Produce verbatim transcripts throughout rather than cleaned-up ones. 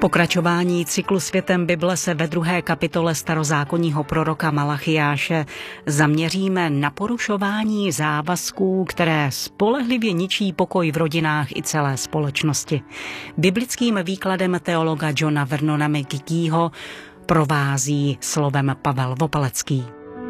Pokračování cyklu Světem Bible se ve druhé kapitole starozákonního proroka Malachiáše zaměříme na porušování závazků, které spolehlivě ničí pokoj v rodinách i celé společnosti. Biblickým výkladem teologa Johna Vernona McGeeho provází slovem Pavel Vopalecký.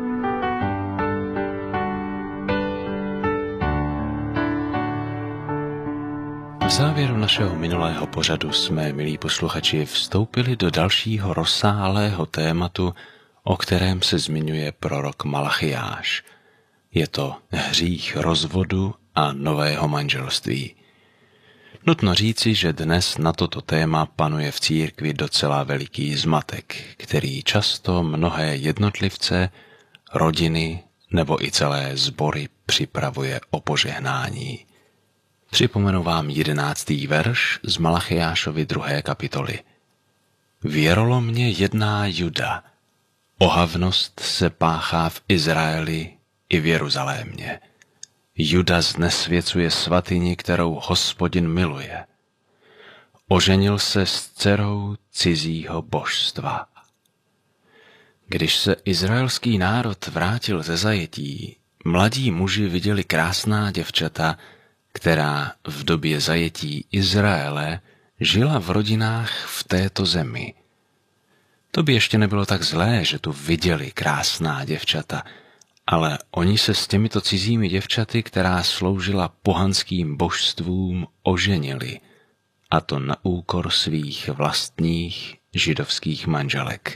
V závěru našeho minulého pořadu jsme, milí posluchači, vstoupili do dalšího rozsáhlého tématu, o kterém se zmiňuje prorok Malachiáš. Je to hřích rozvodu a nového manželství. Nutno říci, že dnes na toto téma panuje v církvi docela veliký zmatek, který často mnohé jednotlivce, rodiny nebo i celé sbory připravuje o požehnání. Připomenu vám jedenáctý verš z Malachiášovy druhé kapitoly. Věrolomně jedná Juda, ohavnost se páchá v Izraeli i v Jeruzalémě. Juda znesvěcuje svatyni, kterou Hospodin miluje. Oženil se s dcerou cizího božstva. Když se izraelský národ vrátil ze zajetí, mladí muži viděli krásná děvčata, která v době zajetí Izraele žila v rodinách v této zemi. To by ještě nebylo tak zlé, že tu viděli krásná děvčata, ale oni se s těmito cizími děvčaty, která sloužila pohanským božstvům, oženili, a to na úkor svých vlastních židovských manželek.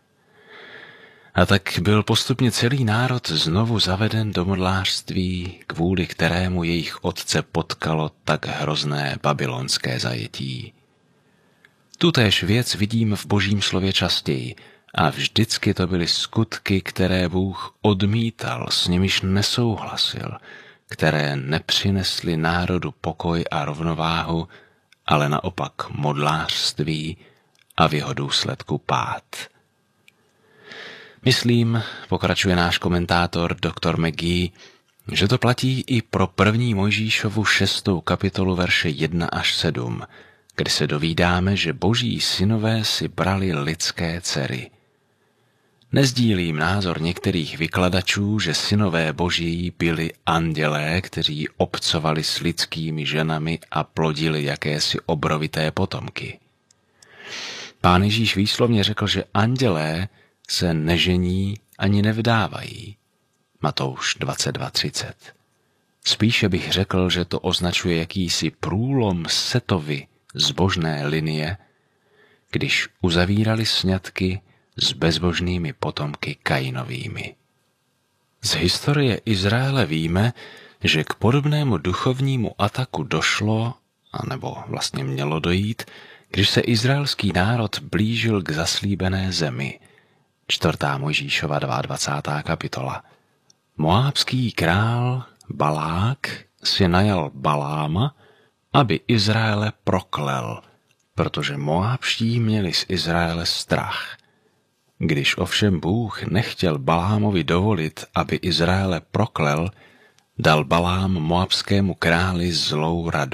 A tak byl postupně celý národ znovu zaveden do modlářství, kvůli kterému jejich otce potkalo tak hrozné babylonské zajetí. Tutéž věc vidím v Božím slově častěji a vždycky to byly skutky, které Bůh odmítal, s nimiž nesouhlasil, které nepřinesly národu pokoj a rovnováhu, ale naopak modlářství a v jeho důsledku pád. Myslím, pokračuje náš komentátor doktor McGee, že to platí i pro první Mojžíšovu šestou kapitolu verše jedna až sedm, kdy se dovídáme, že boží synové si brali lidské dcery. Nezdílím názor některých vykladačů, že synové boží byli andělé, kteří obcovali s lidskými ženami a plodili jakési obrovité potomky. Pán Ježíš výslovně řekl, že andělé se nežení ani nevdávají. Matouš dvacet dva třicet. Spíše bych řekl, že to označuje jakýsi průlom Setovy zbožné linie, když uzavírali sňatky s bezbožnými potomky Kainovými. Z historie Izraele víme, že k podobnému duchovnímu ataku došlo, anebo vlastně mělo dojít, když se izraelský národ blížil k zaslíbené zemi. Čtvrtá Mojžíšova dvacátá druhá kapitola. Moábský král Balák si najal Baláma, aby Izraele proklel, protože Moábští měli z Izraele strach. Když ovšem Bůh nechtěl Balámovi dovolit, aby Izraele proklel, dal Balám moabskému králi zlou radu.